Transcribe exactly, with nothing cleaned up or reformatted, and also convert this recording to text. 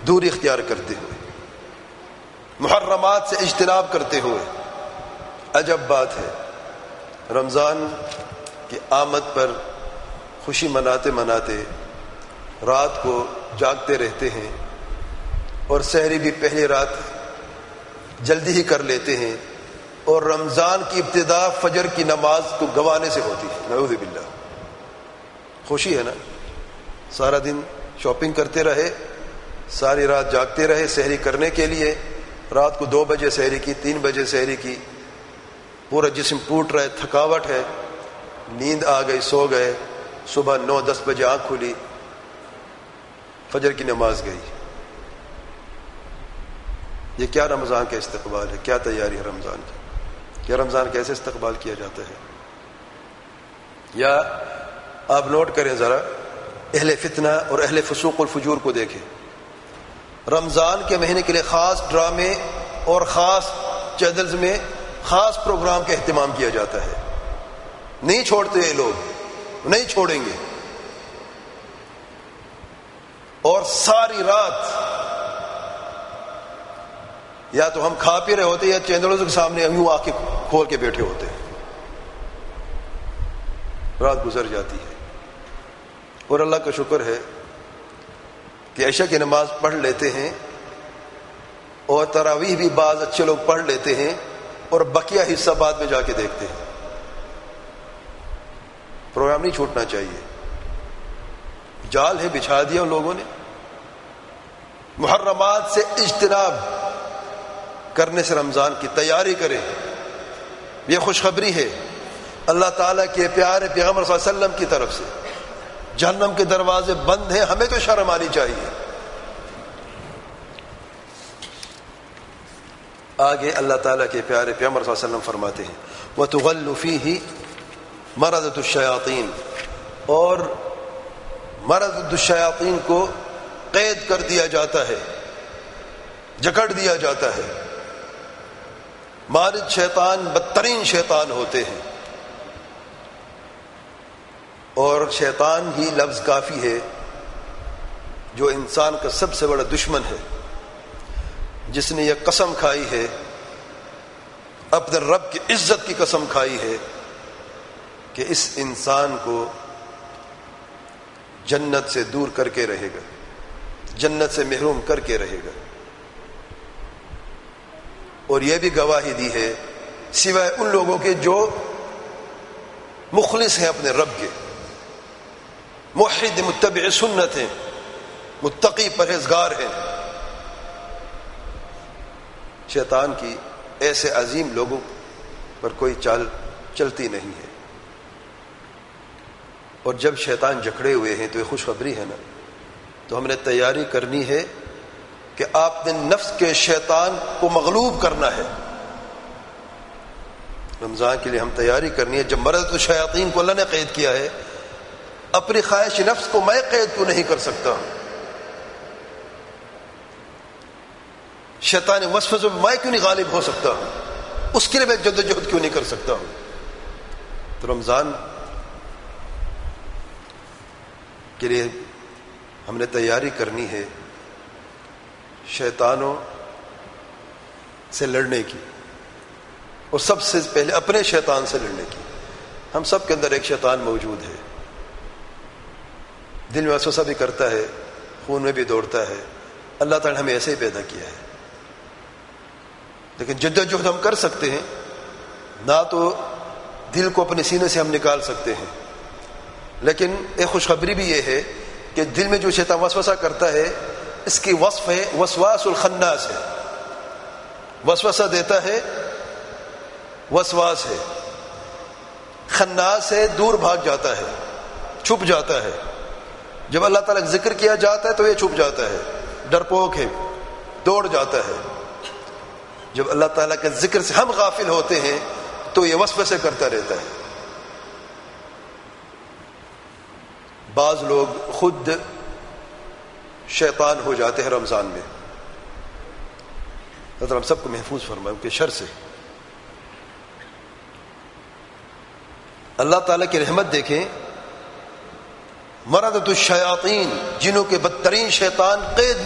دوری اختیار کرتے ہوئے، محرمات سے اجتناب کرتے ہوئے. عجب بات ہے، رمضان کی آمد پر خوشی مناتے مناتے رات کو جاگتے رہتے ہیں اور سحری بھی پہلی رات جلدی ہی کر لیتے ہیں، اور رمضان کی ابتدا فجر کی نماز کو گنوانے سے ہوتی ہے. نعوذ باللہ. خوشی ہے نا، سارا دن شاپنگ کرتے رہے، ساری رات جاگتے رہے سحری کرنے کے لیے، رات کو دو بجے سحری کی، تین بجے سحری کی، پورا جسم ٹوٹ رہا ہے، تھکاوٹ ہے، نیند آ گئی، سو گئے، صبح نو دس بجے آنکھ کھلی، فجر کی نماز گئی. یہ کیا رمضان کا استقبال ہے، کیا تیاری ہے رمضان کی؟ کیا رمضان کیسے استقبال کیا جاتا ہے؟ یا آپ نوٹ کریں ذرا، اہل فتنہ اور اہل فسوق الفجور کو دیکھیں. رمضان کے مہینے کے لیے خاص ڈرامے اور خاص چینلز میں خاص پروگرام کا اہتمام کیا جاتا ہے. نہیں چھوڑتے یہ لوگ، نہیں چھوڑیں گے. اور ساری رات یا تو ہم کھا پی رہے ہوتے یا چینلوں کے سامنے ہم یوں آ کے کھول کے بیٹھے ہوتے ہیں. رات گزر جاتی ہے. اور اللہ کا شکر ہے کہ عشاء کی نماز پڑھ لیتے ہیں، اور تراویح بھی بعض اچھے لوگ پڑھ لیتے ہیں، اور بقیہ حصہ بعد میں جا کے دیکھتے ہیں. پروگرام نہیں چھوٹنا چاہیے. جال ہے بچھا دیا ان لوگوں نے. محرمات سے اجتناب کرنے سے رمضان کی تیاری کریں. یہ خوشخبری ہے اللہ تعالیٰ کے پیارے پیغمبر صلی اللہ علیہ وسلم کی طرف سے. جہنم کے دروازے بند ہیں، ہمیں تو شرم آنی چاہیے. آگے اللہ تعالیٰ کے پیارے پیغمبر صلی اللہ علیہ وسلم فرماتے ہیں وَتُغَلُّ فِيهِ مَرَضَةُ الشَّيَاطِينِ، اور مَرَضَةُ الشَّيَاطِينِ کو قید کر دیا جاتا ہے، جکڑ دیا جاتا ہے. مارد شیطان بدترین شیطان ہوتے ہیں، اور شیطان ہی لفظ کافی ہے جو انسان کا سب سے بڑا دشمن ہے، جس نے یہ قسم کھائی ہے، اپنے رب کی عزت کی قسم کھائی ہے کہ اس انسان کو جنت سے دور کر کے رہے گا، جنت سے محروم کر کے رہے گا. اور یہ بھی گواہی دی ہے سوائے ان لوگوں کے جو مخلص ہیں اپنے رب کے، موحد متبع سنت ہیں، متقی پرہیزگار ہیں. شیطان کی ایسے عظیم لوگوں پر کوئی چال چلتی نہیں ہے. اور جب شیطان جکڑے ہوئے ہیں تو یہ خوشخبری ہے نا، تو ہم نے تیاری کرنی ہے کہ آپ نے نفس کے شیطان کو مغلوب کرنا ہے. رمضان کے لیے ہم تیاری کرنی ہے. جب مرض الشیاطین کو اللہ نے قید کیا ہے، اپنی خواہش نفس کو میں قید کیوں نہیں کر سکتا ہوں؟ شیطان وسوسوں میں میں کیوں نہیں غالب ہو سکتا ہوں؟ اس کے لیے میں جدوجہد کیوں نہیں کر سکتا ہوں؟ تو رمضان کے لیے ہم نے تیاری کرنی ہے شیطانوں سے لڑنے کی، اور سب سے پہلے اپنے شیطان سے لڑنے کی. ہم سب کے اندر ایک شیطان موجود ہے، دل میں وسوسہ بھی کرتا ہے، خون میں بھی دوڑتا ہے. اللہ تعالی نے ہمیں ایسے ہی پیدا کیا ہے. لیکن جدوجہد ہم کر سکتے ہیں، نہ تو دل کو اپنے سینے سے ہم نکال سکتے ہیں، لیکن ایک خوشخبری بھی یہ ہے کہ دل میں جو شیطان وسوسہ کرتا ہے اس کی وصف ہے وسواس الخناس ہے. وسوسہ دیتا ہے، وسواس ہے. خناس ہے، دور بھاگ جاتا ہے، چھپ جاتا ہے. جب اللہ تعالیٰ کا ذکر کیا جاتا ہے تو یہ چھپ جاتا ہے، ڈرپوک ہے، دوڑ جاتا ہے. جب اللہ تعالیٰ کے ذکر سے ہم غافل ہوتے ہیں تو یہ وسوسے کرتا رہتا ہے. بعض لوگ خود شیطان ہو جاتے ہیں رمضان میں. ہم سب کو محفوظ فرمائے ان کے شر سے. اللہ تعالیٰ کی رحمت دیکھیں، مردۃ الشیاطین، جنوں کے بدترین شیطان قید